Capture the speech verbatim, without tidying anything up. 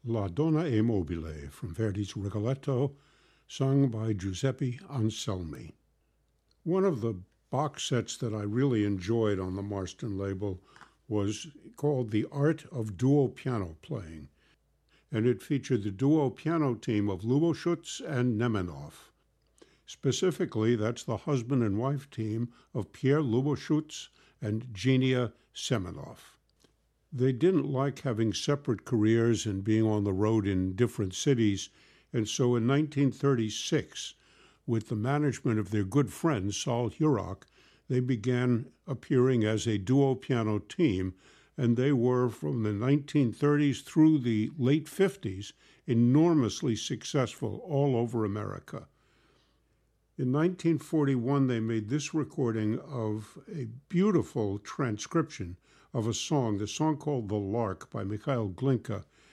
La Donna e Mobile from Verdi's Rigoletto, sung by Giuseppe Anselmi. One of the box sets that I really enjoyed on the Marston label was called The Art of Duo Piano Playing, and it featured the duo piano team of Luboschuetz and Nemenov. Specifically, that's the husband and wife team of Pierre Luboschuetz and Genia Semenov. They didn't like having separate careers and being on the road in different cities, and so in nineteen thirty-six, with the management of their good friend Saul Hurok, they began appearing as a duo piano team, and they were, from the nineteen thirties through the late fifties, enormously successful all over America. In nineteen forty-one, they made this recording of a beautiful transcription of a song, the song called The Lark by Mikhail Glinka,